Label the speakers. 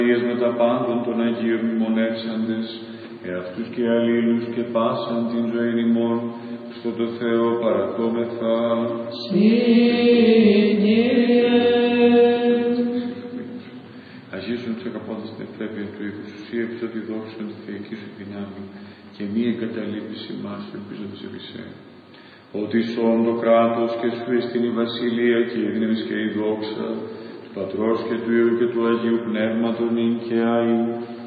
Speaker 1: με τα πάντων των Αγίων μνημονεύσαντες, εαυτούς και αλλήλους και πάσαν την ζωή ημών, στο το Θεό παρακόμεθα. Αγίσουν τους αγαπώντας την ευπρέπεια του οίκου σου, σύ επί τη δόξα τη θεϊκή σου δυνάμει, και μη εγκαταλείπεις ημάς ελπίζοντας επισέ. Ότι σών το κράτος και σου εστίν η βασιλεία και η δύναμη και η δόξα, του Πατρός και του Υιού και του Αγίου Πνεύματος νυν και αΐ